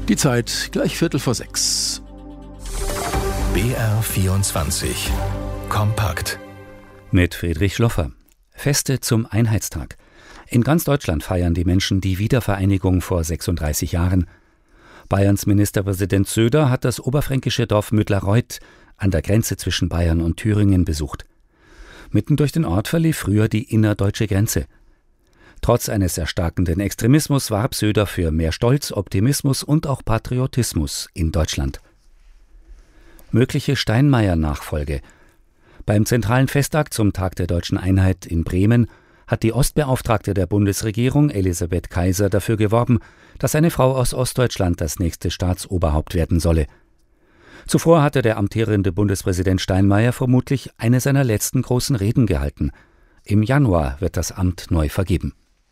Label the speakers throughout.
Speaker 1: Die Zeit gleich 5:45.
Speaker 2: BR24 Kompakt
Speaker 3: mit Friedrich Schloffer. Feste zum Einheitstag. In ganz Deutschland feiern die Menschen die Wiedervereinigung vor 36 Jahren. Bayerns Ministerpräsident Söder hat das oberfränkische Dorf Müttlerreuth an der Grenze zwischen Bayern und Thüringen besucht. Mitten durch den Ort verlief früher die innerdeutsche Grenze. Trotz eines erstarkenden Extremismus warb Söder für mehr Stolz, Optimismus und auch Patriotismus in Deutschland. Mögliche Steinmeier-Nachfolge. Beim zentralen Festakt zum Tag der Deutschen Einheit in Bremen hat die Ostbeauftragte der Bundesregierung, Elisabeth Kaiser, dafür geworben, dass eine Frau aus Ostdeutschland das nächste Staatsoberhaupt werden solle. Zuvor hatte der amtierende Bundespräsident Steinmeier vermutlich eine seiner letzten großen Reden gehalten. Im Januar wird das Amt neu vergeben.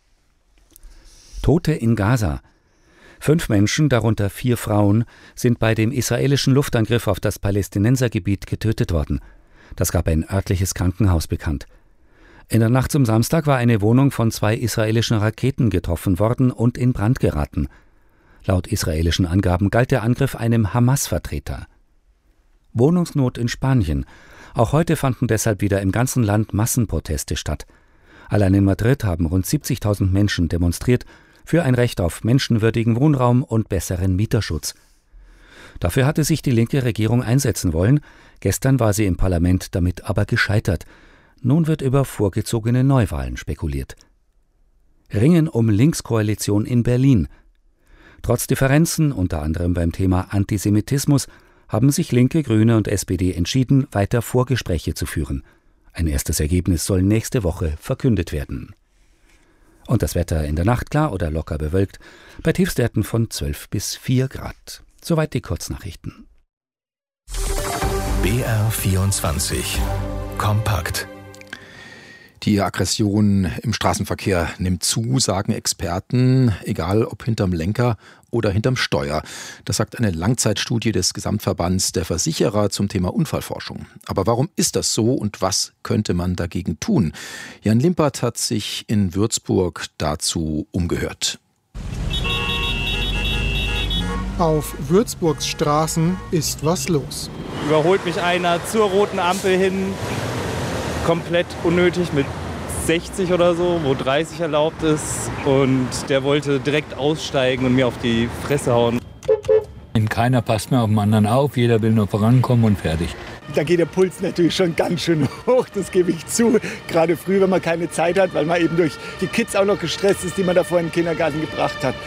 Speaker 3: Tote in Gaza. 5 Menschen, darunter 4 Frauen, sind bei dem israelischen Luftangriff auf das Palästinensergebiet getötet worden. Das gab ein örtliches Krankenhaus bekannt. In der Nacht zum Samstag war eine Wohnung von 2 israelischen Raketen getroffen worden und in Brand geraten. Laut israelischen Angaben galt der Angriff einem Hamas-Vertreter. Wohnungsnot in Spanien. Auch heute fanden deshalb wieder im ganzen Land Massenproteste statt. Allein in Madrid haben rund 70.000 Menschen demonstriert für ein Recht auf menschenwürdigen Wohnraum und besseren Mieterschutz. Dafür hatte sich die linke Regierung einsetzen wollen. Gestern war sie im Parlament damit aber gescheitert. Nun wird über vorgezogene Neuwahlen spekuliert. Ringen um Linkskoalition in Berlin. Trotz Differenzen, unter anderem beim Thema Antisemitismus, haben sich Linke, Grüne und SPD entschieden, weiter Vorgespräche zu führen. Ein erstes Ergebnis soll nächste Woche verkündet werden. Und das Wetter in der Nacht klar oder locker bewölkt, bei Tiefstwerten von 12 bis 4 Grad. Soweit die Kurznachrichten.
Speaker 2: BR24 Kompakt.
Speaker 1: Die Aggression im Straßenverkehr nimmt zu, sagen Experten, egal ob hinterm Lenker oder hinterm Steuer. Das sagt eine Langzeitstudie des Gesamtverbands der Versicherer zum Thema Unfallforschung. Aber warum ist das so und was könnte man dagegen tun? Jan Limpert hat sich in Würzburg dazu umgehört.
Speaker 4: Auf Würzburgs Straßen ist was los.
Speaker 5: Überholt mich einer zur roten Ampel hin, komplett unnötig mit 60 oder so, wo 30 erlaubt ist. Und der wollte direkt aussteigen und mir auf die Fresse hauen.
Speaker 6: Keiner passt mehr auf den anderen auf, jeder will nur vorankommen und fertig.
Speaker 7: Da geht der Puls natürlich schon ganz schön hoch, das gebe ich zu. Gerade früh, wenn man keine Zeit hat, weil man eben durch die Kids auch noch gestresst ist, die man da vorhin in den Kindergarten gebracht hat.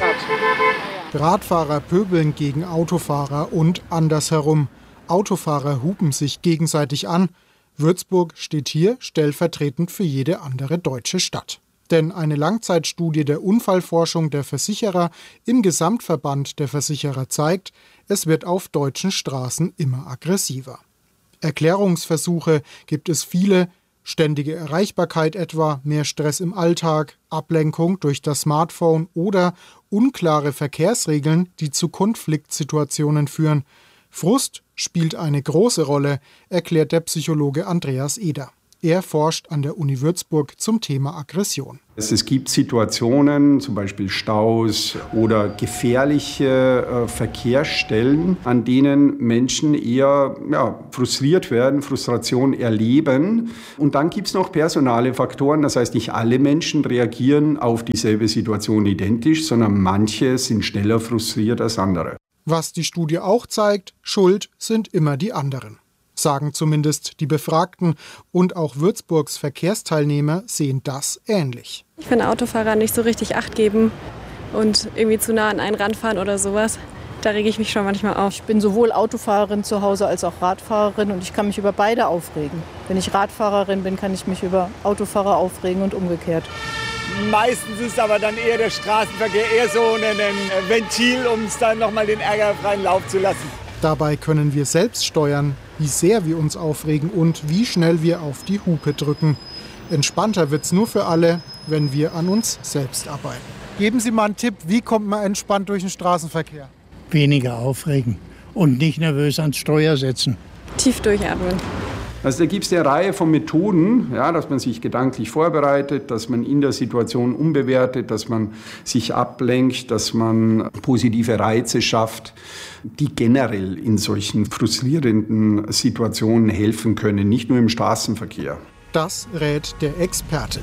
Speaker 4: Radfahrer pöbeln gegen Autofahrer und andersherum. Autofahrer hupen sich gegenseitig an. Würzburg steht hier stellvertretend für jede andere deutsche Stadt. Denn eine Langzeitstudie der Unfallforschung der Versicherer im Gesamtverband der Versicherer zeigt, es wird auf deutschen Straßen immer aggressiver. Erklärungsversuche gibt es viele, ständige Erreichbarkeit etwa, mehr Stress im Alltag, Ablenkung durch das Smartphone oder unklare Verkehrsregeln, die zu Konfliktsituationen führen. Frust spielt eine große Rolle, erklärt der Psychologe Andreas Eder. Er forscht an der Uni Würzburg zum Thema Aggression.
Speaker 8: Es gibt Situationen, zum Beispiel Staus oder gefährliche Verkehrsstellen, an denen Menschen eher frustriert werden, Frustration erleben. Und dann gibt es noch personale Faktoren, das heißt, nicht alle Menschen reagieren auf dieselbe Situation identisch, sondern manche sind schneller frustriert als andere.
Speaker 4: Was die Studie auch zeigt, schuld sind immer die anderen. Sagen zumindest die Befragten, und auch Würzburgs Verkehrsteilnehmer sehen das ähnlich.
Speaker 9: Ich finde Autofahrer nicht so richtig Acht geben und irgendwie zu nah an einen ranfahren oder sowas. Da rege ich mich schon manchmal auf.
Speaker 10: Ich bin sowohl Autofahrerin zu Hause als auch Radfahrerin und ich kann mich über beide aufregen. Wenn ich Radfahrerin bin, kann ich mich über Autofahrer aufregen und umgekehrt.
Speaker 7: Meistens ist aber dann eher der Straßenverkehr eher so ein Ventil, um es dann nochmal den ärgerfreien Lauf zu lassen.
Speaker 4: Dabei können wir selbst steuern, wie sehr wir uns aufregen und wie schnell wir auf die Hupe drücken. Entspannter wird's nur für alle, wenn wir an uns selbst arbeiten. Geben Sie mal einen Tipp, wie kommt man entspannt durch den Straßenverkehr?
Speaker 11: Weniger aufregen und nicht nervös ans Steuer setzen.
Speaker 9: Tief durchatmen.
Speaker 8: Also da gibt es eine Reihe von Methoden, ja, dass man sich gedanklich vorbereitet, dass man in der Situation umbewertet, dass man sich ablenkt, dass man positive Reize schafft, die generell in solchen frustrierenden Situationen helfen können, nicht nur im Straßenverkehr.
Speaker 4: Das rät der Experte.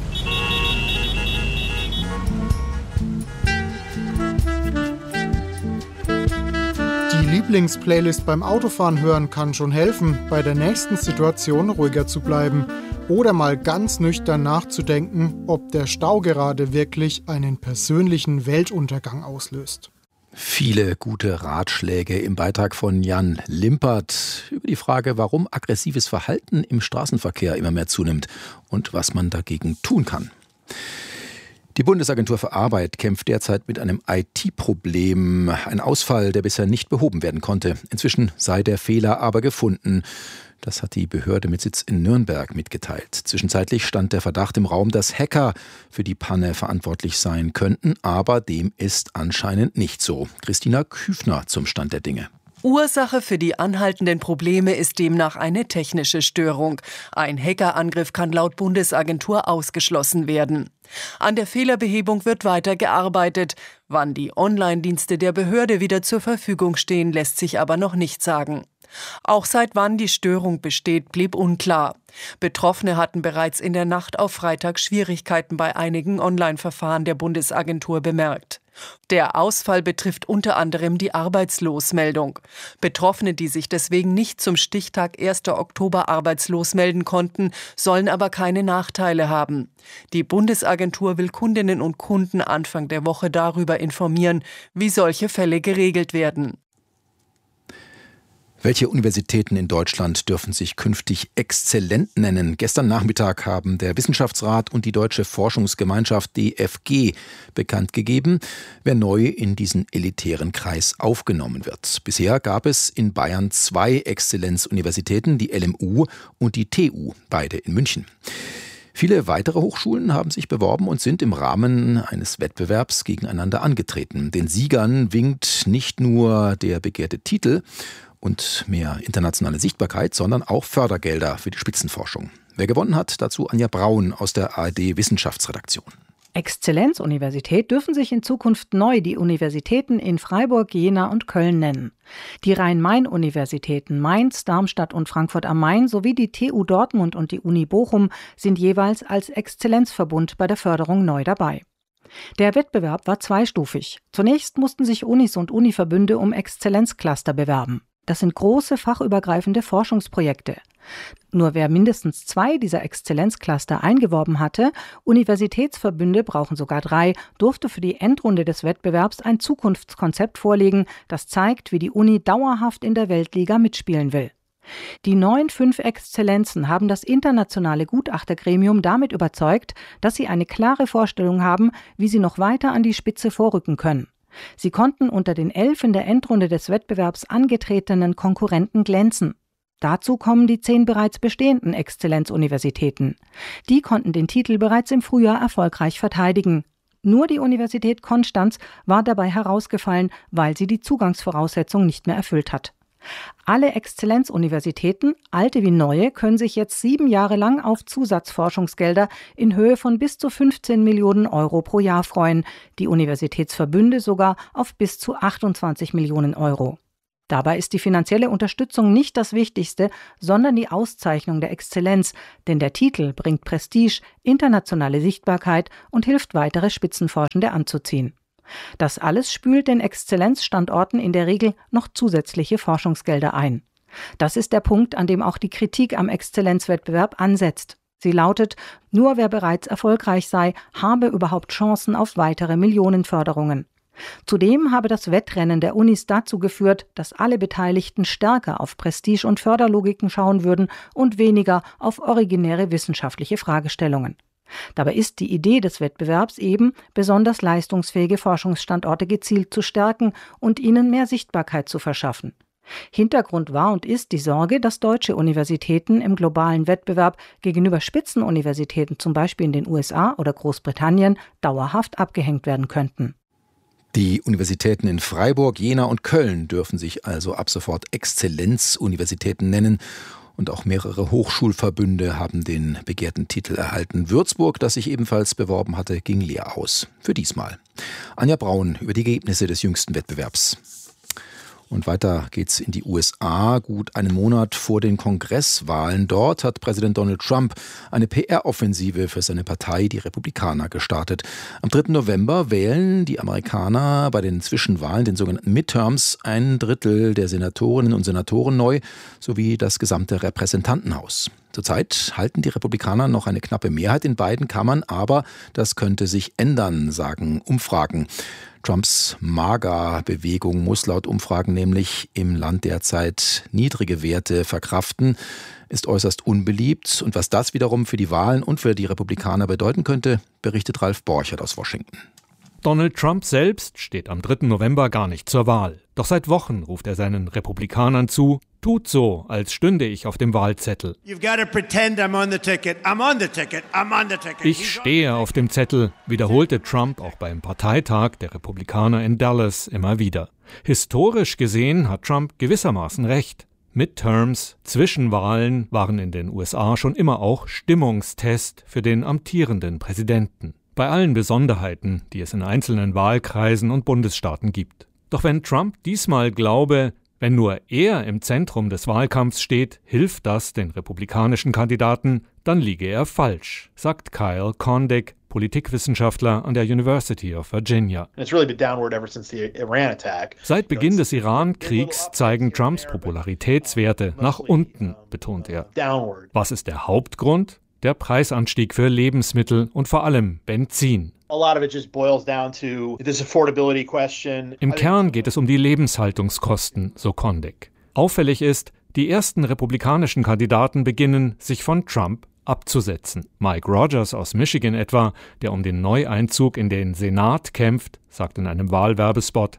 Speaker 4: Die Lieblingsplaylist beim Autofahren hören kann schon helfen, bei der nächsten Situation ruhiger zu bleiben oder mal ganz nüchtern nachzudenken, ob der Stau gerade wirklich einen persönlichen Weltuntergang auslöst.
Speaker 1: Viele gute Ratschläge im Beitrag von Jan Limpert über die Frage, warum aggressives Verhalten im Straßenverkehr immer mehr zunimmt und was man dagegen tun kann. Die Bundesagentur für Arbeit kämpft derzeit mit einem IT-Problem. Ein Ausfall, der bisher nicht behoben werden konnte. Inzwischen sei der Fehler aber gefunden. Das hat die Behörde mit Sitz in Nürnberg mitgeteilt. Zwischenzeitlich stand der Verdacht im Raum, dass Hacker für die Panne verantwortlich sein könnten. Aber dem ist anscheinend nicht so. Christina Küfner zum Stand der Dinge.
Speaker 11: Ursache für die anhaltenden Probleme ist demnach eine technische Störung. Ein Hackerangriff kann laut Bundesagentur ausgeschlossen werden. An der Fehlerbehebung wird weiter gearbeitet. Wann die Online-Dienste der Behörde wieder zur Verfügung stehen, lässt sich aber noch nicht sagen. Auch seit wann die Störung besteht, blieb unklar. Betroffene hatten bereits in der Nacht auf Freitag Schwierigkeiten bei einigen Online-Verfahren der Bundesagentur bemerkt. Der Ausfall betrifft unter anderem die Arbeitslosmeldung. Betroffene, die sich deswegen nicht zum Stichtag 1. Oktober arbeitslos melden konnten, sollen aber keine Nachteile haben. Die Bundesagentur will Kundinnen und Kunden Anfang der Woche darüber informieren, wie solche Fälle geregelt werden.
Speaker 1: Welche Universitäten in Deutschland dürfen sich künftig exzellent nennen? Gestern Nachmittag haben der Wissenschaftsrat und die Deutsche Forschungsgemeinschaft DFG bekannt gegeben, wer neu in diesen elitären Kreis aufgenommen wird. Bisher gab es in Bayern 2 Exzellenzuniversitäten, die LMU und die TU, beide in München. Viele weitere Hochschulen haben sich beworben und sind im Rahmen eines Wettbewerbs gegeneinander angetreten. Den Siegern winkt nicht nur der begehrte Titel und mehr internationale Sichtbarkeit, sondern auch Fördergelder für die Spitzenforschung. Wer gewonnen hat, dazu Anja Braun aus der ARD-Wissenschaftsredaktion.
Speaker 12: Exzellenzuniversität dürfen sich in Zukunft neu die Universitäten in Freiburg, Jena und Köln nennen. Die Rhein-Main-Universitäten Mainz, Darmstadt und Frankfurt am Main sowie die TU Dortmund und die Uni Bochum sind jeweils als Exzellenzverbund bei der Förderung neu dabei. Der Wettbewerb war zweistufig. Zunächst mussten sich Unis und Univerbünde um Exzellenzcluster bewerben. Das sind große fachübergreifende Forschungsprojekte. Nur wer mindestens 2 dieser Exzellenzcluster eingeworben hatte, Universitätsverbünde brauchen sogar 3, durfte für die Endrunde des Wettbewerbs ein Zukunftskonzept vorlegen, das zeigt, wie die Uni dauerhaft in der Weltliga mitspielen will. Die neuen 5 Exzellenzen haben das internationale Gutachtergremium damit überzeugt, dass sie eine klare Vorstellung haben, wie sie noch weiter an die Spitze vorrücken können. Sie konnten unter den 11 in der Endrunde des Wettbewerbs angetretenen Konkurrenten glänzen. Dazu kommen die 10 bereits bestehenden Exzellenzuniversitäten. Die konnten den Titel bereits im Frühjahr erfolgreich verteidigen. Nur die Universität Konstanz war dabei herausgefallen, weil sie die Zugangsvoraussetzung nicht mehr erfüllt hat. Alle Exzellenzuniversitäten, alte wie neue, können sich jetzt 7 Jahre lang auf Zusatzforschungsgelder in Höhe von bis zu 15 Millionen Euro pro Jahr freuen, die Universitätsverbünde sogar auf bis zu 28 Millionen Euro. Dabei ist die finanzielle Unterstützung nicht das Wichtigste, sondern die Auszeichnung der Exzellenz, denn der Titel bringt Prestige, internationale Sichtbarkeit und hilft, weitere Spitzenforschende anzuziehen. Das alles spült den Exzellenzstandorten in der Regel noch zusätzliche Forschungsgelder ein. Das ist der Punkt, an dem auch die Kritik am Exzellenzwettbewerb ansetzt. Sie lautet, nur wer bereits erfolgreich sei, habe überhaupt Chancen auf weitere Millionenförderungen. Zudem habe das Wettrennen der Unis dazu geführt, dass alle Beteiligten stärker auf Prestige- und Förderlogiken schauen würden und weniger auf originäre wissenschaftliche Fragestellungen. Dabei ist die Idee des Wettbewerbs eben, besonders leistungsfähige Forschungsstandorte gezielt zu stärken und ihnen mehr Sichtbarkeit zu verschaffen. Hintergrund war und ist die Sorge, dass deutsche Universitäten im globalen Wettbewerb gegenüber Spitzenuniversitäten, zum Beispiel in den USA oder Großbritannien, dauerhaft abgehängt werden könnten.
Speaker 1: Die Universitäten in Freiburg, Jena und Köln dürfen sich also ab sofort Exzellenzuniversitäten nennen. Und auch mehrere Hochschulverbünde haben den begehrten Titel erhalten. Würzburg, das sich ebenfalls beworben hatte, ging leer aus. Für diesmal. Anja Braun über die Ergebnisse des jüngsten Wettbewerbs. Und weiter geht's in die USA. Gut einen Monat vor den Kongresswahlen dort hat Präsident Donald Trump eine PR-Offensive für seine Partei, die Republikaner, gestartet. Am 3. November wählen die Amerikaner bei den Zwischenwahlen, den sogenannten Midterms, 1/3 der Senatorinnen und Senatoren neu, sowie das gesamte Repräsentantenhaus. Zurzeit halten die Republikaner noch eine knappe Mehrheit in beiden Kammern, aber das könnte sich ändern, sagen Umfragen. Trumps MAGA-Bewegung muss laut Umfragen nämlich im Land derzeit niedrige Werte verkraften, ist äußerst unbeliebt. Und was das wiederum für die Wahlen und für die Republikaner bedeuten könnte, berichtet Ralf Borchert aus Washington.
Speaker 13: Donald Trump selbst steht am 3. November gar nicht zur Wahl. Doch seit Wochen ruft er seinen Republikanern zu, tut so, als stünde ich auf dem Wahlzettel. Ich stehe auf dem Zettel, wiederholte Trump auch beim Parteitag der Republikaner in Dallas immer wieder. Historisch gesehen hat Trump gewissermaßen recht. Midterms, Zwischenwahlen, waren in den USA schon immer auch Stimmungstest für den amtierenden Präsidenten. Bei allen Besonderheiten, die es in einzelnen Wahlkreisen und Bundesstaaten gibt. Doch wenn Trump diesmal glaube, wenn nur er im Zentrum des Wahlkampfs steht, hilft das den republikanischen Kandidaten, dann liege er falsch, sagt Kyle Kondik, Politikwissenschaftler an der University of Virginia. Seit Beginn des Iran-Kriegs zeigen Trumps Popularitätswerte nach unten, betont er. Was ist der Hauptgrund? Der Preisanstieg für Lebensmittel und vor allem Benzin. Im Kern geht es um die Lebenshaltungskosten, so Kondik. Auffällig ist, die ersten republikanischen Kandidaten beginnen, sich von Trump abzusetzen. Mike Rogers aus Michigan etwa, der um den Neueinzug in den Senat kämpft, sagt in einem Wahlwerbespot: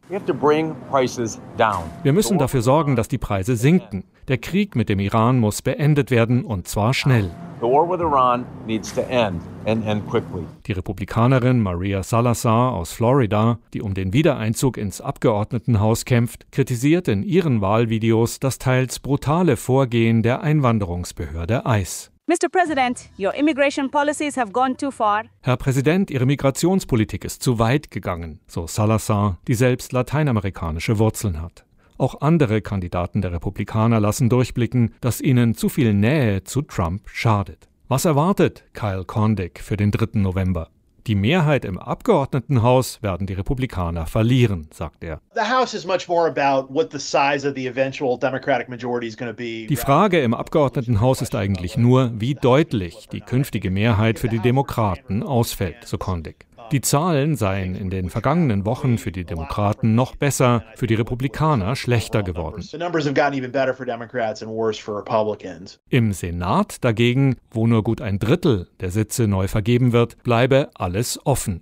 Speaker 13: Wir müssen dafür sorgen, dass die Preise sinken. Der Krieg mit dem Iran muss beendet werden, und zwar schnell. Die Republikanerin Maria Salazar aus Florida, die um den Wiedereinzug ins Abgeordnetenhaus kämpft, kritisiert in ihren Wahlvideos das teils brutale Vorgehen der Einwanderungsbehörde ICE.
Speaker 14: Mr. President, your immigration policies have gone too far.
Speaker 13: Herr Präsident, Ihre Migrationspolitik ist zu weit gegangen, so Salazar, die selbst lateinamerikanische Wurzeln hat. Auch andere Kandidaten der Republikaner lassen durchblicken, dass ihnen zu viel Nähe zu Trump schadet. Was erwartet Kyle Kondik für den 3. November? Die Mehrheit im Abgeordnetenhaus werden die Republikaner verlieren, sagt er. Die Frage im Abgeordnetenhaus ist eigentlich nur, wie deutlich die künftige Mehrheit für die Demokraten ausfällt, so Kondik. Die Zahlen seien in den vergangenen Wochen für die Demokraten noch besser, für die Republikaner schlechter geworden. Im Senat dagegen, wo nur gut 1/3 der Sitze neu vergeben wird, bleibe alles offen.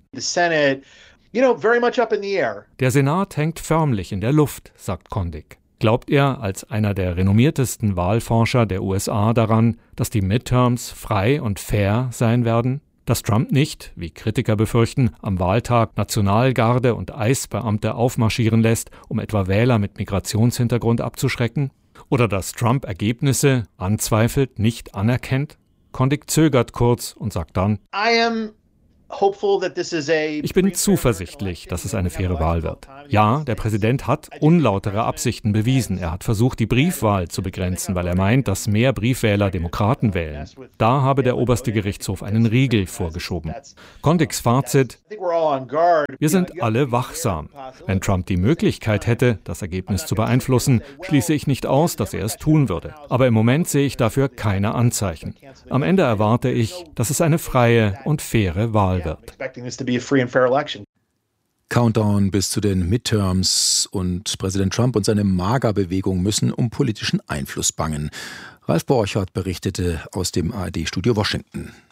Speaker 13: Der Senat hängt förmlich in der Luft, sagt Kondik. Glaubt er als einer der renommiertesten Wahlforscher der USA daran, dass die Midterms frei und fair sein werden? Dass Trump nicht, wie Kritiker befürchten, am Wahltag Nationalgarde und ICE-Beamte aufmarschieren lässt, um etwa Wähler mit Migrationshintergrund abzuschrecken? Oder dass Trump Ergebnisse anzweifelt, nicht anerkennt? Kondik zögert kurz und sagt dann: Ich bin zuversichtlich, dass es eine faire Wahl wird. Ja, der Präsident hat unlautere Absichten bewiesen. Er hat versucht, die Briefwahl zu begrenzen, weil er meint, dass mehr Briefwähler Demokraten wählen. Da habe der oberste Gerichtshof einen Riegel vorgeschoben. Kondiks Fazit: Wir sind alle wachsam. Wenn Trump die Möglichkeit hätte, das Ergebnis zu beeinflussen, schließe ich nicht aus, dass er es tun würde. Aber im Moment sehe ich dafür keine Anzeichen. Am Ende erwarte ich, dass es eine freie und faire Wahl wird.
Speaker 1: Countdown bis zu den Midterms, und Präsident Trump und seine MAGA-Bewegung müssen um politischen Einfluss bangen. Ralf Borchert berichtete aus dem ARD-Studio Washington.